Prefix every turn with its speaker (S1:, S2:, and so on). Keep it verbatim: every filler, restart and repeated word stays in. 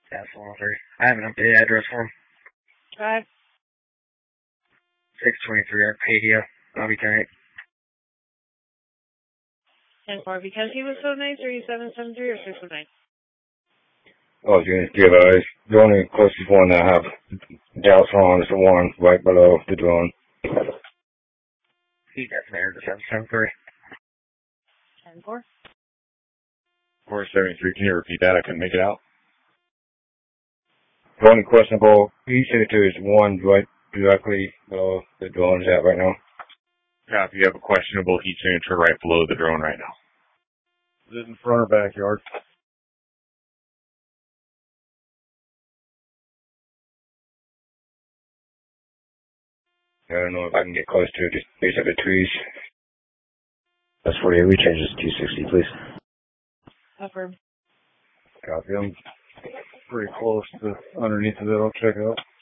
S1: That's one oh three. I have an updated address for him.
S2: Five.
S1: six twenty-three Arcadia, Bobby Tank.
S2: ten four. Because he was so nice, are you seven seven three or six one nine?
S3: Oh, you give eyes. The only closest one I have doubts on is the one right below the drone.
S1: He got there to seven seven three.
S2: ten four.
S4: four seventy-three, can you repeat that? I couldn't make it out.
S3: The only questionable heat signature is one right directly below the drone is at right now.
S4: Copy, you have a questionable heat signature right below the drone right now.
S5: Is it in front or backyard?
S3: I don't know if I can get close to it, just based on the trees.
S6: That's forty-eight, we change this to two sixty, please.
S2: Affirm.
S5: Copy. I'm pretty close to underneath of it. I'll check it out.